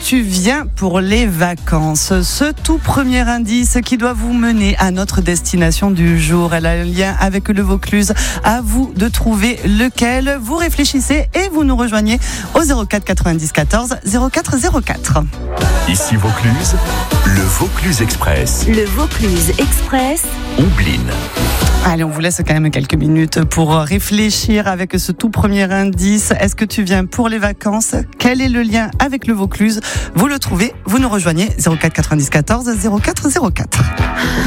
tu viens pour les vacances? Ce tout premier indice qui doit vous mener à notre destination du jour. Elle a un lien avec le Vaucluse. À vous de trouver lequel. Vous réfléchissez et vous nous rejoignez au 04 90 14 04 04. Ici Vaucluse, le Vaucluse Express. Le Vaucluse Express. Ombline. Allez, on vous laisse quand même quelques minutes pour réfléchir avec ce tout premier indice. Est-ce que tu viens pour les vacances? Quel est le lien avec le Vaucluse? Vous le trouvez, vous nous rejoignez 04 90 14 04 04.